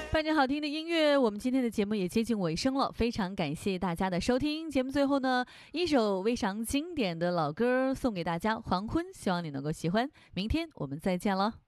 伴着好听的音乐，我们今天的节目也接近尾声了，非常感谢大家的收听。节目最后呢，一首非常经典的老歌送给大家，《黄昏》，希望你能够喜欢。明天我们再见了。